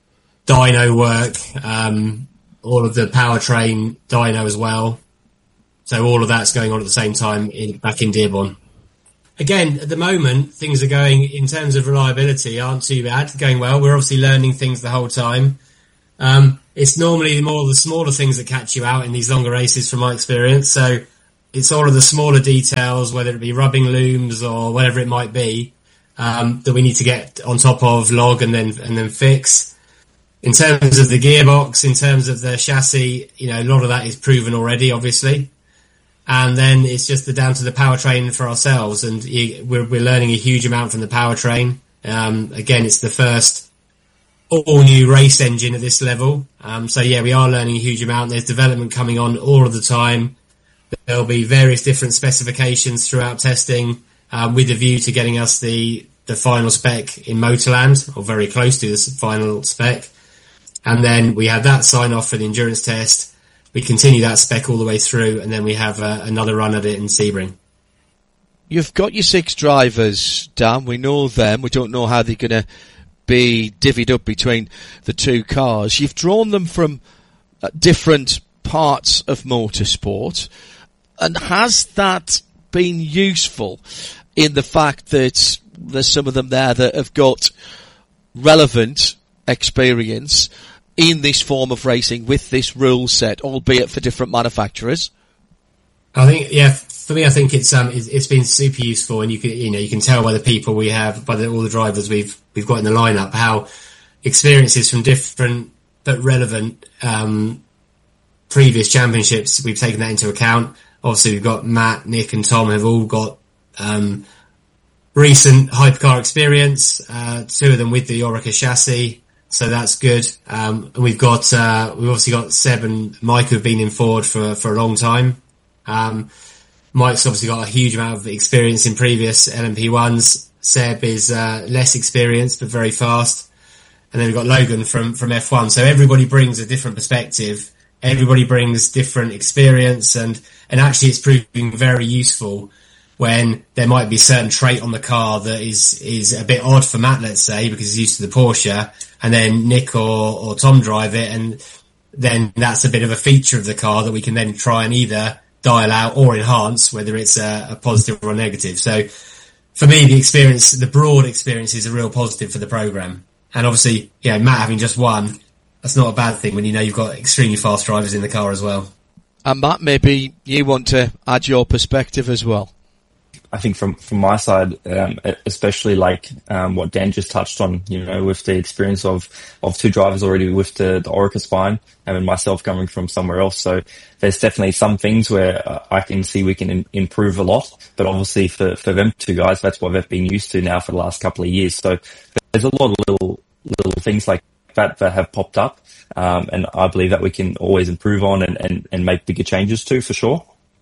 dyno work, um, all of the powertrain dyno as well. So all of that's going on at the same time in, back in Dearborn. Again, at the moment, things are going, in terms of reliability, aren't too bad, going well. We're obviously learning things the whole time. Um, it's normally more the smaller things that catch you out in these longer races from my experience. So it's all of the smaller details, whether it be rubbing looms or whatever it might be, um, that we need to get on top of, log and then, and then fix. In terms of the gearbox, in terms of the chassis, you know, a lot of that is proven already, obviously. And then it's just the, down to the powertrain for ourselves. And we're, we're learning a huge amount from the powertrain. Um, again, it's the first all new race engine at this level. Um, so yeah, we are learning a huge amount. There's development coming on all of the time. There'll be various different specifications throughout testing, um, with a view to getting us the, the final spec in Motorland, or very close to the final spec. And then we have that sign off for the endurance test. We continue that spec all the way through, and then we have uh, another run at it in Sebring. You've got your six drivers, Dan. We know them. We don't know how they're going to be divvied up between the two cars. You've drawn them from uh, different parts of motorsport. And has that been useful in the fact that there's some of them there that have got relevant experience in this form of racing with this rule set, albeit for different manufacturers? I think, yeah, for me, I think it's um, it's, it's been super useful, and you can, you know, you can tell by the people we have, by the, all the drivers we've we've got in the lineup, how experiences from different but relevant um, previous championships, we've taken that into account. Obviously, we've got Matt, Nick, and Tom have all got um, recent hypercar experience. Uh, two of them with the Oreca chassis. So that's good. Um, and we've got, uh, we've obviously got Seb and Mike who've been in Ford for, for a long time. Um, Mike's obviously got a huge amount of experience in previous L M P ones. Seb is, uh, less experienced, but very fast. And then we've got Logan from, from F one. So everybody brings a different perspective. Everybody brings different experience, and, and actually it's proving very useful when there might be a certain trait on the car that is, is a bit odd for Matt, let's say, because he's used to the Porsche, and then Nick or, or Tom drive it, and then that's a bit of a feature of the car that we can then try and either dial out or enhance, whether it's a, a positive or a negative. So for me, the experience, the broad experience is a real positive for the program. And obviously, yeah, Matt having just won, that's not a bad thing when you know you've got extremely fast drivers in the car as well. And Matt, maybe you want to add your perspective as well. I think from, from my side, um, especially like, um, what Dan just touched on, you know, with the experience of, of two drivers already with the, the Oreca spine, and myself coming from somewhere else. So there's definitely some things where uh, I can see we can in, improve a lot, but obviously for, for them two guys, that's what they've been used to now for the last couple of years. So there's a lot of little, little things like that that have popped up. Um, and I believe that we can always improve on and, and, and make bigger changes to, for sure.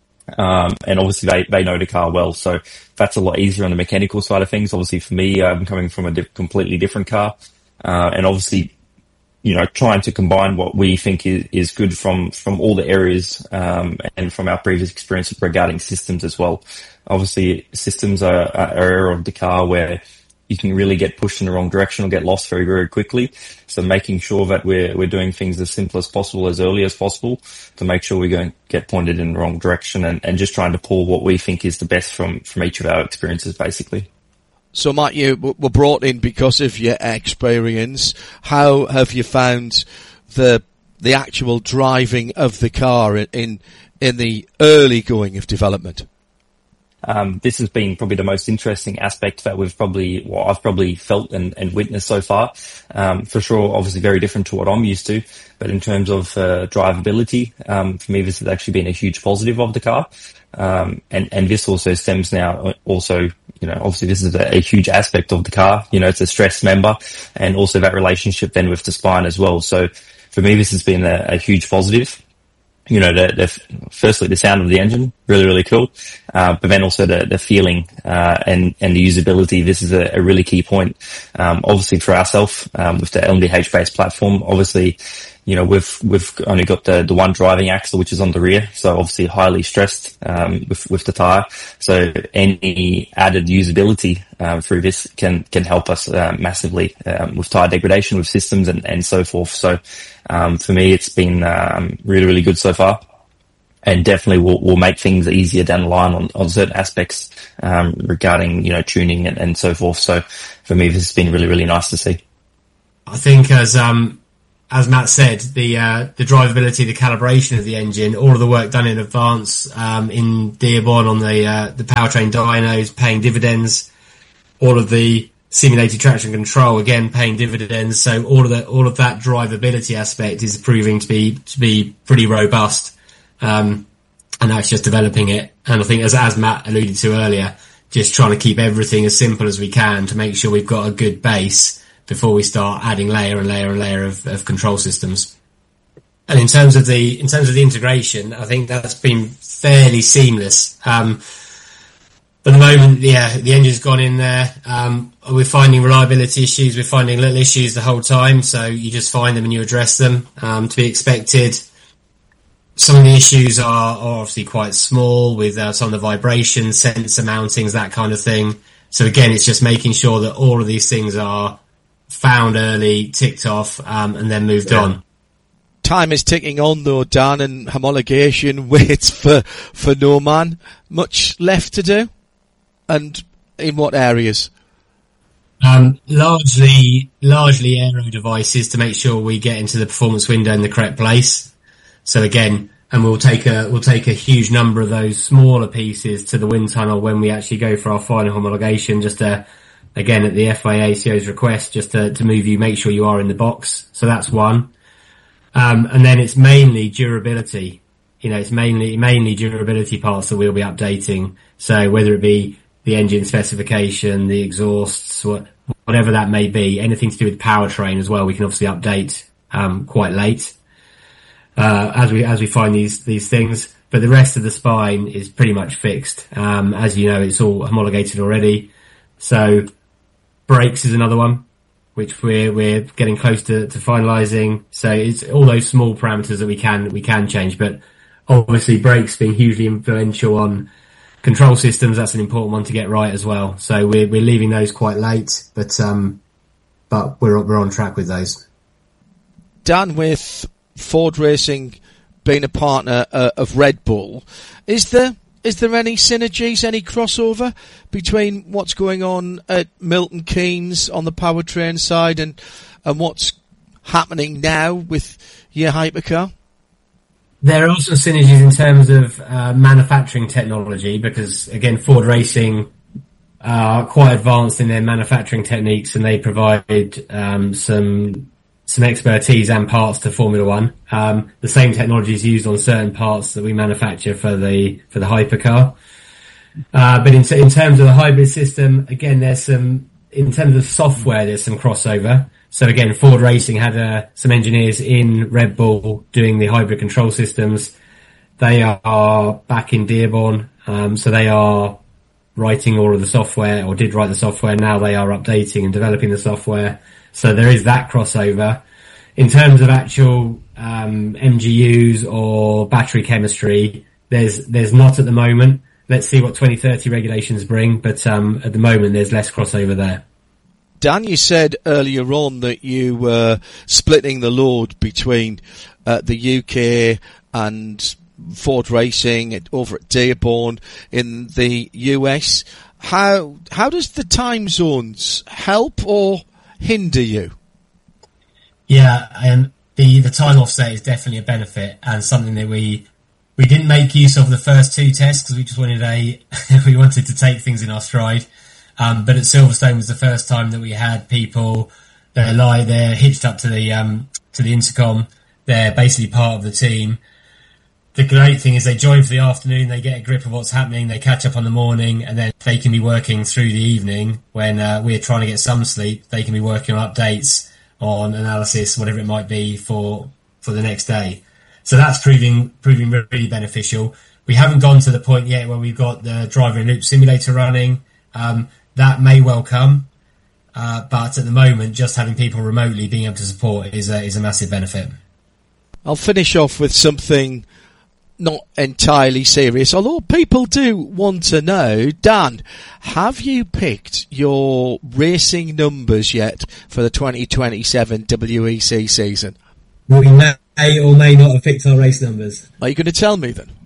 Um, and obviously they, they know the car well, so that's a lot easier on the mechanical side of things. Obviously for me, I'm coming from a di- completely different car, uh, and obviously, you know, trying to combine what we think is, is good from, from all the areas, um, and from our previous experience regarding systems as well. Obviously systems are an area of the car where you can really get pushed in the wrong direction or get lost very, very quickly. So making sure that we're, we're doing things as simple as possible, as early as possible, to make sure we don't get pointed in the wrong direction, and, and just trying to pull what we think is the best from, from each of our experiences, basically. So Matt, you were brought in because of your experience. How have you found the, the actual driving of the car in, in the early going of development? Um, this has been probably the most interesting aspect that we've probably, what I've probably felt and, and witnessed so far. Um, for sure, obviously very different to what I'm used to, but in terms of, uh, drivability, um, for me, this has actually been a huge positive of the car. Um, and, and this also stems now also, you know, obviously this is a, a huge aspect of the car. You know, it's a stress member, and also that relationship then with the spine as well. So for me, this has been a, a huge positive. You know, the, the, firstly, the sound of the engine, really, really cool. Uh, but then also the, the feeling, uh, and, and the usability. This is a, a really key point. Um, obviously for ourselves, um, with the L M D H based platform, obviously, you know, we've, we've only got the, the one driving axle, which is on the rear. So obviously highly stressed, um, with, with the tire. So any added usability, um, through this can, can help us, uh, massively, um, with tire degradation, with systems and, and so forth. So, um, for me, it's been, um, really, really good so far. And definitely will, will make things easier down the line on, on certain aspects, um, regarding, you know, tuning and, and so forth. So for me, this has been really, really nice to see. I think as, um, as Matt said, the uh, the drivability, the calibration of the engine, all of the work done in advance um, in Dearborn on the uh, the powertrain dynos, paying dividends. All of the simulated traction control, again, paying dividends. So all of the all of that drivability aspect is proving to be to be pretty robust, um, and that's just developing it. And I think, as as Matt alluded to earlier, just trying to keep everything as simple as we can to make sure we've got a good base before we start adding layer and layer and layer of, of control systems. And in terms of the in terms of the integration, I think that's been fairly seamless. Um, at the moment, yeah, the engine's gone in there. Um, we're finding reliability issues. We're finding little issues the whole time. So you just find them and you address them, um, to be expected. Some of the issues are, are obviously quite small with uh, some of the vibrations, sensor mountings, that kind of thing. So again, it's just making sure that all of these things are found early, ticked off, um, and then moved yeah. on. Time is ticking on though, Dan, and homologation waits for, for no man. Much left to do? And in what areas? Um, largely, largely aero devices to make sure we get into the performance window in the correct place. So again, and we'll take a, we'll take a huge number of those smaller pieces to the wind tunnel when we actually go for our final homologation, just to, again, at the F I A A C O's request, just to, to move you, make sure you are in the box. So that's one. Um, and then it's mainly durability. You know, it's mainly, mainly durability parts that we'll be updating. So whether it be the engine specification, the exhausts, what, whatever that may be, anything to do with powertrain as well, we can obviously update, um, quite late, uh, as we, as we find these, these things. But the rest of the spine is pretty much fixed. Um, as you know, it's all homologated already. So brakes is another one, which we're, we're getting close to, to finalizing. So it's all those small parameters that we can, we can change, but obviously brakes being hugely influential on control systems, that's an important one to get right as well. So we're, we're leaving those quite late, but, um, but we're, we're on track with those. Dan, with Ford Racing being a partner uh, of Red Bull, is there, Is there any synergies, any crossover between what's going on at Milton Keynes on the powertrain side and and what's happening now with your hypercar? There are also synergies in terms of uh, manufacturing technology because, again, Ford Racing are quite advanced in their manufacturing techniques and they provide um, some some expertise and parts to Formula One. Um, the same technology is used on certain parts that we manufacture for the for the hypercar. Uh, but in, in terms of the hybrid system, again, there's some, in terms of software, there's some crossover. So again, Ford Racing had uh, some engineers in Red Bull doing the hybrid control systems. They are back in Dearborn, um, so they are writing all of the software, or did write the software. Now they are updating and developing the software. So there is that crossover. In terms of actual um, M G Us or battery chemistry, there's there's not at the moment. Let's see what twenty thirty regulations bring, but um, at the moment there's less crossover there. Dan, you said earlier on that you were splitting the load between uh, the U K and Ford Racing over at Dearborn in the U S. How how does the time zones help or hinder you? Yeah, um, the the time offset is definitely a benefit and something that we we didn't make use of the first two tests because we just wanted a we wanted to take things in our stride. Um, but at Silverstone was the first time that we had people that are lie they're hitched up to the um to the intercom. They're basically part of the team. The great thing is they join for the afternoon, they get a grip of what's happening, they catch up on the morning, and then they can be working through the evening when uh, we're trying to get some sleep. They can be working on updates, on analysis, whatever it might be for for the next day. So that's proving proving really beneficial. We haven't gone to the point yet where we've got the driver in loop simulator running. Um, that may well come, uh, but at the moment, just having people remotely being able to support is a, is a massive benefit. I'll finish off with something not entirely serious, although people do want to know. Dan, have you picked your racing numbers yet for the twenty twenty-seven W E C season? We may or may not have picked our race numbers. Are you going to tell me then?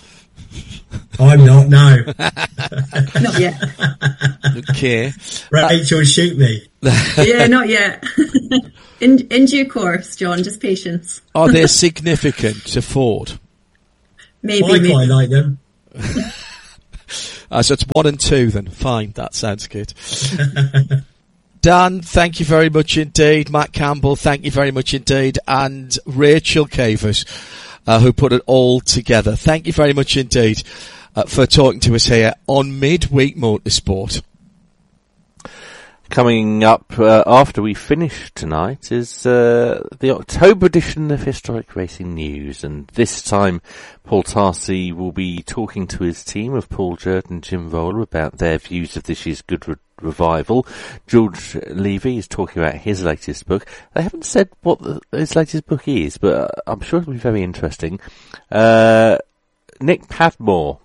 I'm not, no. Not yet. Okay. Rachel, uh, shoot me. Yeah, not yet. In, in due course, John, just patience. Are they significant to Ford? Maybe. I maybe. quite like them. Uh, so it's one and two then. Fine, that sounds good. Dan, thank you very much indeed. Matt Campbell, thank you very much indeed. And Rachel Cavers, uh, who put it all together. Thank you very much indeed uh, for talking to us here on Midweek Motorsport. Coming up uh, after we finish tonight is uh, the October edition of Historic Racing News, and this time Paul Tarsi will be talking to his team of Paul Jurt and Jim Roller about their views of this year's Good Re- Revival. George Levy is talking about his latest book. They haven't said what the, his latest book is, but uh, I'm sure it'll be very interesting. Uh, Nick Padmore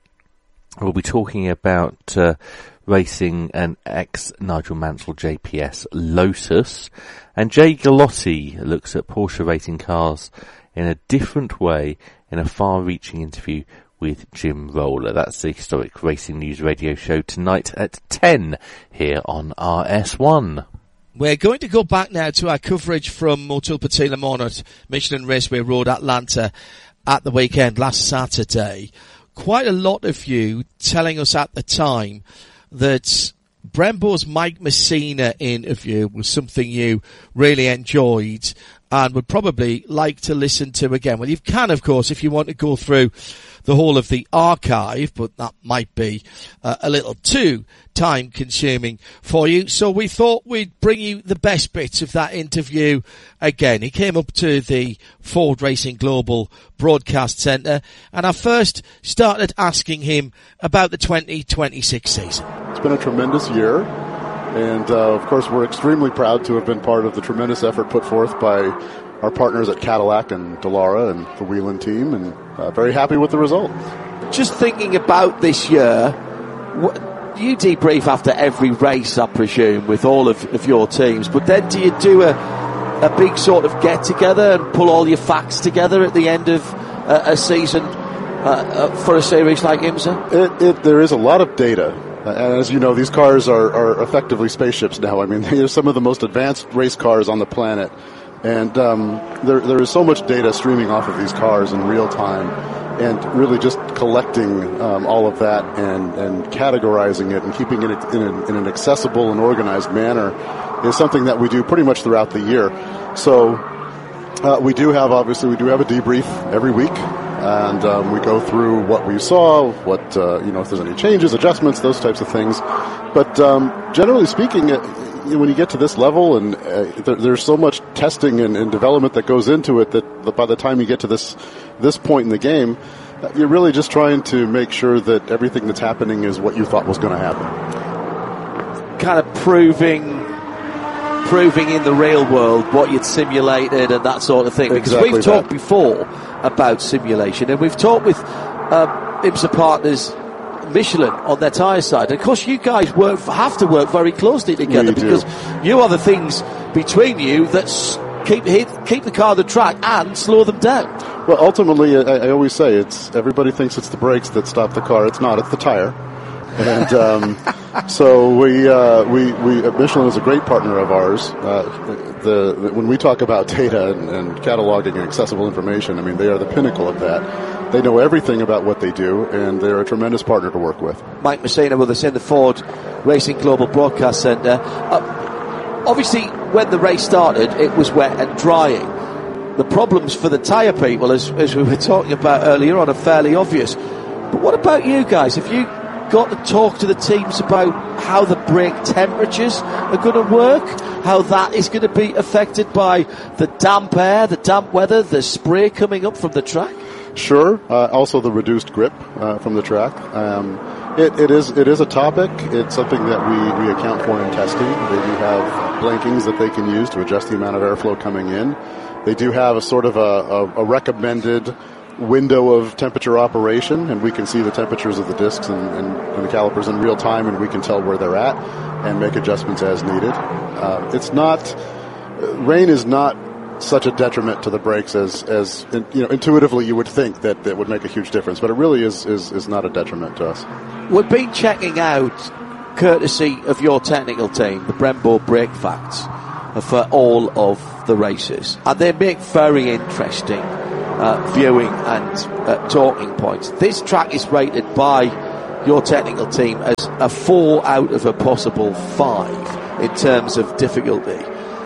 will be talking about uh, racing an ex-Nigel Mansell J P S Lotus, and Jay Gallotti looks at Porsche racing cars in a different way in a far-reaching interview with Jim Roller. That's the Historic Racing News radio show tonight at ten here on R S one. We're going to go back now to our coverage from Motul Petit Le Mans at Michelin Raceway Road, Atlanta, at the weekend, last Saturday. Quite a lot of you telling us at the time that Brembo's Mike Messina interview was something you really enjoyed and would probably like to listen to again. Well, you can, of course, if you want to go through the whole of the archive, but that might be uh, a little too time consuming for you. So we thought we'd bring you the best bits of that interview again. He came up to the Ford Racing Global Broadcast Centre, and I first started asking him about the twenty twenty-six season. It's been a tremendous year, and uh, of course we're extremely proud to have been part of the tremendous effort put forth by our partners at Cadillac and Dallara and the Whelen team, and uh, very happy with the result. Just thinking about this year, what, you debrief after every race, I presume, with all of, of your teams, but then do you do a, a big sort of get-together and pull all your facts together at the end of uh, a season uh, uh, for a series like IMSA? It, it, there is a lot of data. Uh, and as you know, these cars are, are effectively spaceships now. I mean, they're some of the most advanced race cars on the planet. And um, there, there is so much data streaming off of these cars in real time, and really just collecting um, all of that and, and categorizing it and keeping it in, a, in an accessible and organized manner is something that we do pretty much throughout the year. So uh, we do have, obviously, we do have a debrief every week, and um, we go through what we saw, what uh, you know, if there's any changes, adjustments, those types of things. But um, generally speaking, it, when you get to this level, and uh, there, there's so much testing and, and development that goes into it, that by the time you get to this this point in the game, you're really just trying to make sure that everything that's happening is what you thought was going to happen. Kind of proving proving in the real world what you'd simulated and that sort of thing. Because Exactly we've that. talked before about simulation, and we've talked with um, IMSA partners Michelin on their tyre side. And of course, you guys work have to work very closely together, We do. because you are the things between you that s- keep hit, keep the car on the track and slow them down. Well, ultimately, I, I always say it's everybody thinks it's the brakes that stop the car. It's not. It's the tire. And um, so we uh, we we uh, Michelin is a great partner of ours. Uh, the, the when we talk about data and, and cataloging and accessible information, I mean, they are the pinnacle of that. They know everything about what they do, and they're a tremendous partner to work with. Mike Messina with us in the Ford Racing Global Broadcast Centre. Uh, obviously, when the race started, it was wet and drying. The problems for the tyre people, as, as we were talking about earlier on, are fairly obvious. But what about you guys? Have you got to talk to the teams about how the brake temperatures are going to work, how that is going to be affected by the damp air, the damp weather, the spray coming up from the track? Sure. Uh, also, the reduced grip uh, from the track. Um, it, it is it is a topic. It's something that we, we account for in testing. They do have blankings that they can use to adjust the amount of airflow coming in. They do have a sort of a, a, a recommended window of temperature operation, and we can see the temperatures of the discs and, and, and the calipers in real time, and we can tell where they're at and make adjustments as needed. Uh, it's not rain is not such a detriment to the brakes as, as you know, intuitively you would think that that would make a huge difference, but it really is, is, is not a detriment to us. We've been checking out, courtesy of your technical team, the Brembo brake facts. for all of the races. And they make very interesting uh, viewing and uh, talking points. This track is rated by your technical team as a four out of a possible five in terms of difficulty.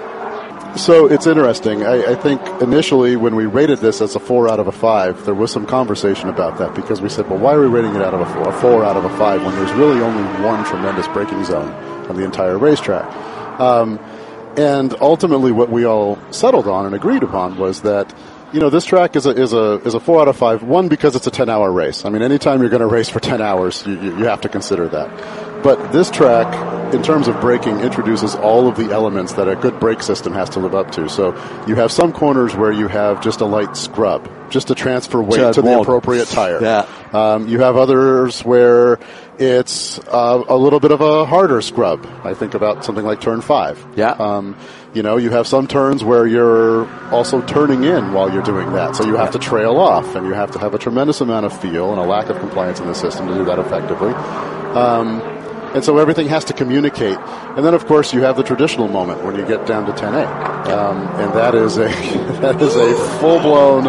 So it's interesting. I, I think initially when we rated this as a four out of a five, there was some conversation about that because we said, well, why are we rating it out of a four, a four out of a five when there's really only one tremendous braking zone on the entire racetrack? Um, and ultimately what we all settled on and agreed upon was that, you know, this track is a, is a, is a four out of five. One, because it's a ten hour race. I mean, anytime you're going to race for ten hours, you, you, you have to consider that. But this track, in terms of braking, introduces all of the elements that a good brake system has to live up to. So you have some corners where you have just a light scrub, just to transfer weight Turn to the one. appropriate tire. Yeah. Um, you have others where it's uh, a little bit of a harder scrub. I think about something like turn five. Yeah. Um, you know, you have some turns where you're also turning in while you're doing that. So you have to trail off, and you have to have a tremendous amount of feel and a lack of compliance in the system to do that effectively. Um, And so everything has to communicate. And then, of course, you have the traditional moment when you get down to ten A. Um, and that is a, that is a full-blown,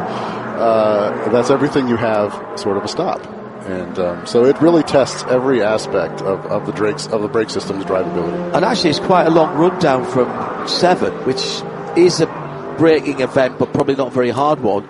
uh, that's everything you have sort of a stop. And um, so it really tests every aspect of, of the brakes, of the brake system's drivability. And actually, it's quite a long run down from seven, which is a braking event, but probably not a very hard one,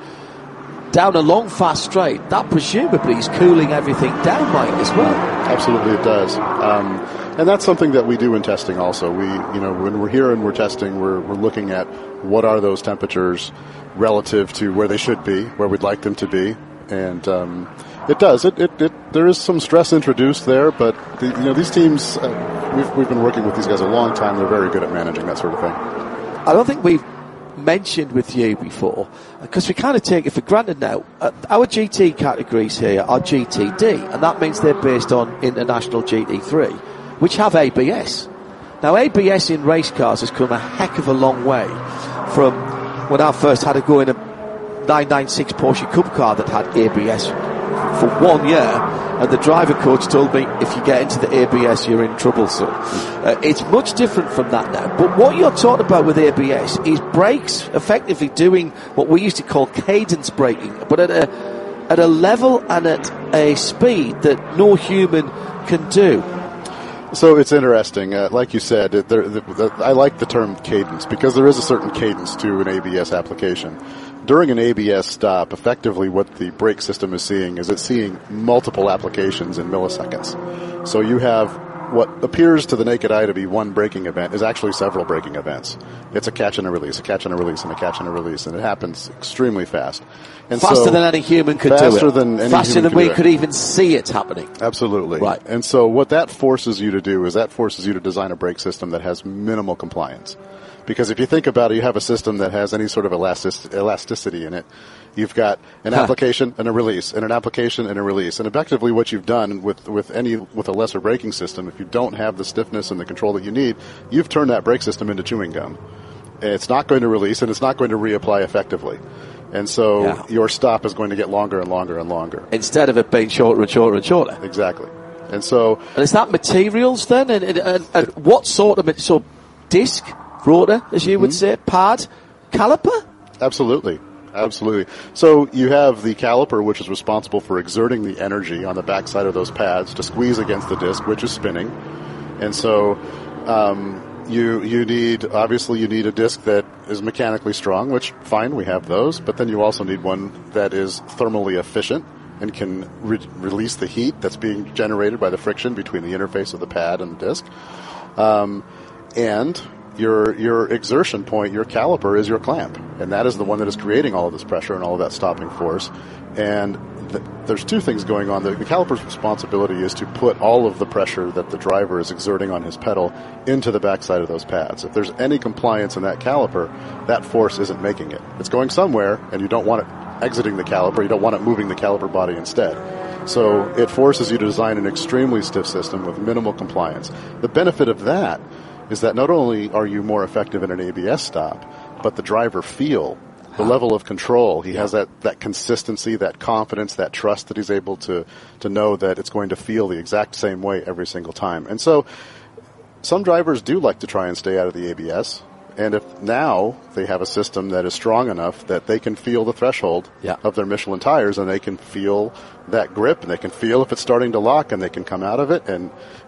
down a long, fast straight. That presumably is cooling everything down, Mike, as well. Absolutely, it does. Um, and that's something that we do in testing also. We, you know, when we're here and we're testing, we're, we're looking at what are those temperatures relative to where they should be, where we'd like them to be. And um, it does. It, it, it, there is some stress introduced there, but the, you know, these teams, uh, we've, we've been working with these guys a long time. They're very good at managing that sort of thing. I don't think we've mentioned with you before, because we kind of take it for granted now. Uh, our G T categories here are G T D, and that means they're based on International G T three, which have A B S. Now, A B S in race cars has come a heck of a long way from when I first had to go in a nine ninety-six Porsche Cup car that had A B S for one year, and the driver coach told me, if you get into the A B S, you're in trouble, son. Uh, it's much different from that now. But what you're talking about with A B S is brakes effectively doing what we used to call cadence braking, but at a, at a level and at a speed that no human can do. So it's interesting. Uh, like you said, it, there, the, the, I like the term cadence because there is a certain cadence to an A B S application. During an A B S stop, effectively what the brake system is seeing is it's seeing multiple applications in milliseconds. So you have what appears to the naked eye to be one braking event is actually several braking events. It's a catch and a release, a catch and a release, and a catch and a release, and it happens extremely fast. And faster so, than any human could do it. Faster than any Faster human than we could, could even see it happening. Absolutely. Right. And so what that forces you to do is that forces you to design a brake system that has minimal compliance. Because if you think about it, you have a system that has any sort of elastic, elasticity in it. You've got an huh. application and a release, and an application and a release. And effectively what you've done with, with any, with a lesser braking system, if you don't have the stiffness and the control that you need, you've turned that brake system into chewing gum. It's not going to release, and it's not going to reapply effectively. And so yeah. your stop is going to get longer and longer and longer. Instead of it being shorter and shorter and shorter. Exactly. And so... And is that materials then? And, and, and, and what sort of... So disc, rotor, as you mm-hmm. would say, pad, caliper? Absolutely. Absolutely. So you have the caliper, which is responsible for exerting the energy on the backside of those pads to squeeze against the disc, which is spinning. And so... Um, You you need, obviously you need a disc that is mechanically strong, which, fine, we have those, but then you also need one that is thermally efficient and can re- release the heat that's being generated by the friction between the interface of the pad and the disc. Um, and your your exertion point, your caliper, is your clamp, and that is the one that is creating all of this pressure and all of that stopping force. And th- there's two things going on. The, the caliper's responsibility is to put all of the pressure that the driver is exerting on his pedal into the backside of those pads. If there's any compliance in that caliper, that force isn't making it. It's going somewhere, and you don't want it exiting the caliper. You don't want it moving the caliper body instead. So it forces you to design an extremely stiff system with minimal compliance. The benefit of that is that not only are you more effective in an A B S stop, but the driver feel the level of control. He has that, that consistency, that confidence, that trust that he's able to, to know that it's going to feel the exact same way every single time. And so some drivers do like to try and stay out of the A B S. And if now they have a system that is strong enough that they can feel the threshold yeah. of their Michelin tires, and they can feel that grip, and they can feel if it's starting to lock, and they can come out of it and